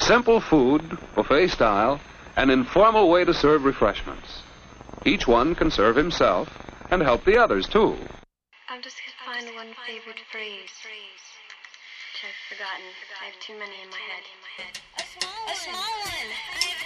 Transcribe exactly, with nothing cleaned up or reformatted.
Simple food, buffet style, an informal way to serve refreshments. Each one can serve himself and help the others, too. I'm just gonna find one favorite phrase, which I've forgotten. I have too many in my head. A small one.